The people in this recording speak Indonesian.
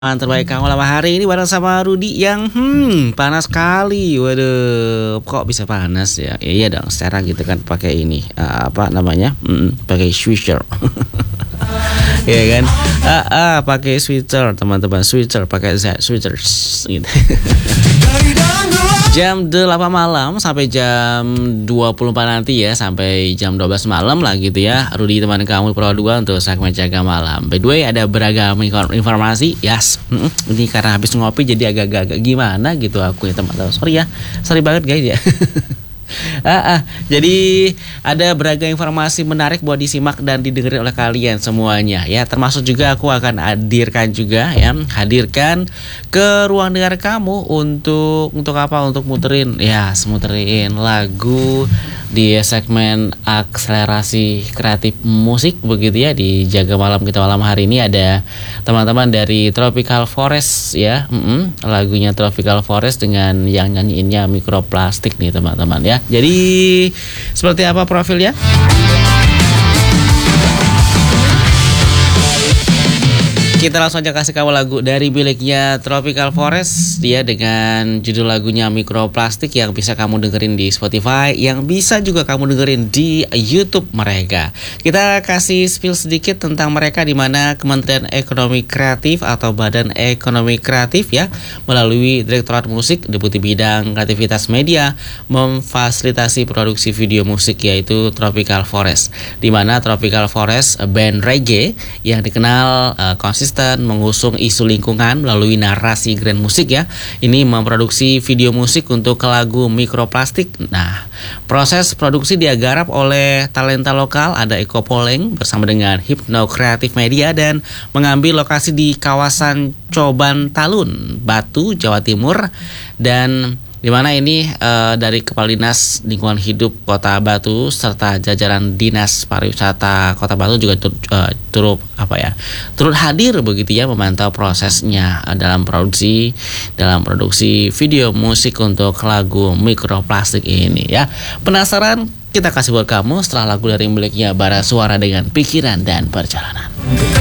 Terbaik kamu lama hari ini bareng sama Rudy yang panas sekali. Waduh, kok bisa panas ya? Iya dong, sekarang gitu kan pakai ini apa namanya? Pakai sweater. Ya kan? Pakai sweater, teman-teman, sweater, pakai sweater gitu. Jam 8 malam sampai jam 24 nanti ya, sampai jam 12 malam lah gitu ya. Rudy teman kamu Pro 2 untuk segmen Jaga Malam. By the way, ada beragam informasi. Yes, ini karena habis ngopi jadi agak-agak gimana gitu aku ya teman-teman. Sorry banget guys ya. Jadi ada beragam informasi menarik buat disimak dan didengar oleh kalian semuanya ya. Termasuk juga aku akan hadirkan ke ruang dengar kamu untuk apa? Untuk muterin lagu di segmen akselerasi kreatif musik begitu ya. Di Jaga Malam kita malam hari ini ada teman-teman dari Tropical Forest ya. Lagunya Tropical Forest dengan yang nyanyiinnya Mikroplastik nih teman-teman ya. Jadi seperti apa profilnya? Kita langsung aja kasih kamu lagu dari miliknya Tropical Forest dia dengan judul lagunya Mikroplastik yang bisa kamu dengerin di Spotify, yang bisa juga kamu dengerin di YouTube mereka. Kita kasih spill sedikit tentang mereka, di mana Kementerian Ekonomi Kreatif atau Badan Ekonomi Kreatif ya melalui Direktorat Musik Deputi Bidang Kreativitas Media memfasilitasi produksi video musik yaitu Tropical Forest, di mana Tropical Forest band reggae yang dikenal konsisten mengusung isu lingkungan melalui narasi grand musik ya. Ini memproduksi video musik untuk lagu Mikroplastik. Nah, proses produksi digarap oleh talenta lokal, ada Eko Poleng bersama dengan Hypno Creative Media dan mengambil lokasi di kawasan Coban Talun, Batu, Jawa Timur, dan di mana ini dari Kepala Dinas Lingkungan Hidup Kota Batu serta jajaran Dinas Pariwisata Kota Batu juga turut hadir begitu ya, memantau prosesnya dalam produksi video musik untuk lagu Mikroplastik ini ya. Penasaran? Kita kasih buat kamu setelah lagu dari miliknya Bara Suara dengan Pikiran dan Perjalanan.